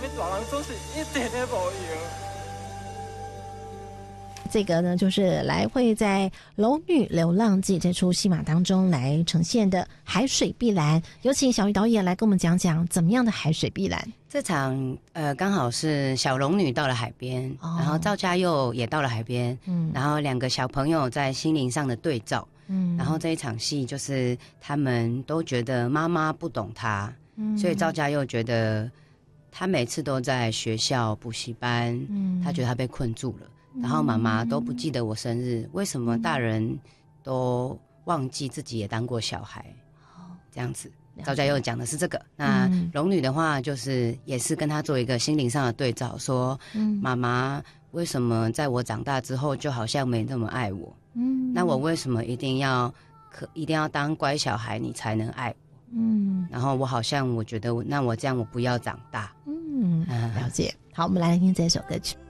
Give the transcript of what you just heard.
面大人总是一点也无用。 这个呢，就是来会在《龙女流浪记》这出戏码当中来呈现的海水碧蓝。有请小鱼导演来跟我们讲讲怎么样的海水碧蓝。 这场刚好是小龙女到了海边，然后赵家佑也到了海边，然后两个小朋友在心灵上的对照，然后这一场戏就是他们都觉得妈妈不懂他，所以赵家佑觉得他每次都在学校补习班，他觉得他被困住了。然后妈妈都不记得我生日，为什么大人都忘记自己也当过小孩？这样子，赵家佑讲的是这个。那龙女的话，就是也是跟他做一个心灵上的对照，说妈妈为什么在我长大之后，就好像没那么爱我？那我为什么一定要当乖小孩，你才能爱我？然后我觉得那我这样我不要长大。 了解。好，我们来听这首歌曲。